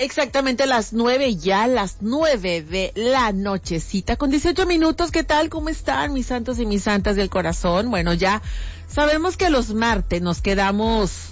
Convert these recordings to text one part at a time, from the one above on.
Exactamente las 9, ya las 9 de la nochecita, con 18 minutos. ¿Qué tal? ¿Cómo están mis santos y mis santas del corazón? Bueno, ya sabemos que los martes nos quedamos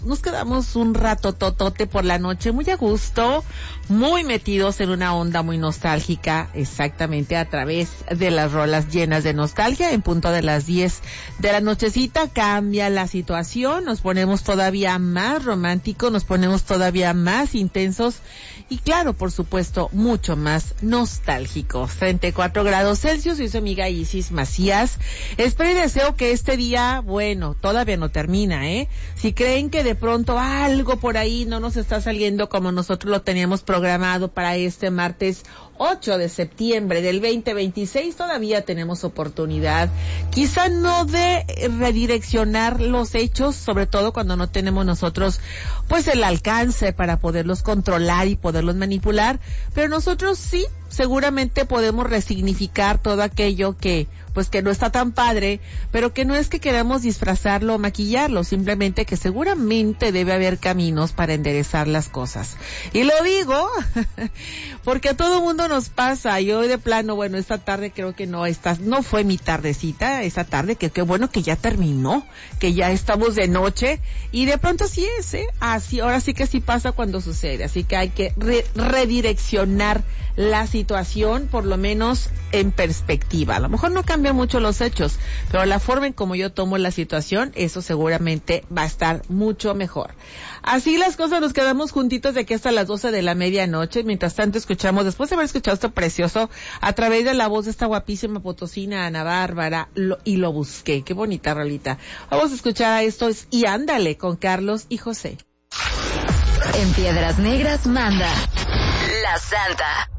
un rato totote por la noche, muy a gusto, muy metidos en una onda muy nostálgica, exactamente a través de las rolas llenas de nostalgia. En punto de las 10 de la nochecita cambia la situación, nos ponemos todavía más románticos, nos ponemos todavía más intensos y claro, por supuesto, mucho más nostálgicos. 34 grados Celsius, soy su amiga Isis Macías. Espero y deseo que este día, bueno, todavía no termina, Si creen que de pronto algo por ahí no nos está saliendo como nosotros lo teníamos programado para este martes 8 de septiembre del 2026, todavía tenemos oportunidad, quizá no de redireccionar los hechos, sobre todo cuando no tenemos nosotros pues el alcance para poderlos controlar y poderlos manipular, pero nosotros sí, seguramente podemos resignificar todo aquello que no está tan padre, pero que no es que queramos disfrazarlo o maquillarlo, simplemente que seguramente debe haber caminos para enderezar las cosas. Y lo digo porque a todo mundo nos pasa. Yo de plano, bueno, esta tarde creo que no fue mi tardecita, esta tarde, que qué bueno que ya terminó, que ya estamos de noche, y de pronto sí es, así, ahora sí que sí pasa cuando sucede, así que hay que redireccionar la situación, por lo menos en perspectiva. A lo mejor no cambian mucho los hechos, pero la forma en como yo tomo la situación, eso seguramente va a estar mucho mejor. Así las cosas, nos quedamos juntitos de aquí hasta las 12 de la medianoche. Mientras tanto escuchamos, después de haber escuchado esto precioso, a través de la voz de esta guapísima potosina Ana Bárbara, lo busqué. Qué bonita rolita. Vamos a escuchar a estos y ándale con Carlos y José. En Piedras Negras manda La Santa.